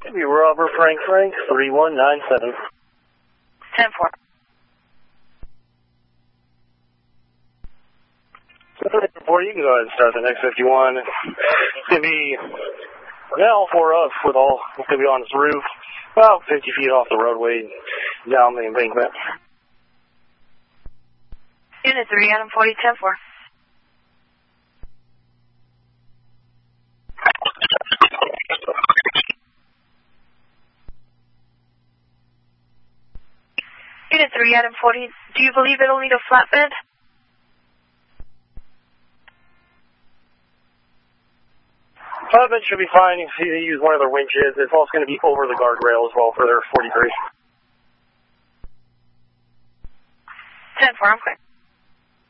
Be Robert Frank 3197. 10-4. Before you can go ahead and start the next 51. It's going to be now 4 up with all, it's going to be on its roof, about 50 feet off the roadway, down the embankment. Unit 3, Adam 40, 10-4. Unit 3, Adam 40, do you believe it'll need a flatbed? Flatbed should be fine if you use one of their winches. It's also going to be over the guardrail as well for their 43. 10-4, I'm clear.